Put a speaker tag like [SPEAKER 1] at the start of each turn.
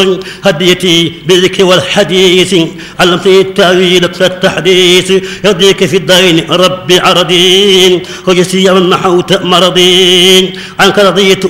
[SPEAKER 1] هديتي بالذكر والحديث علمتني التأويل التحديث يرضيك في الدين ربي عرضين وجسي من محوت مرضين عنك رضيت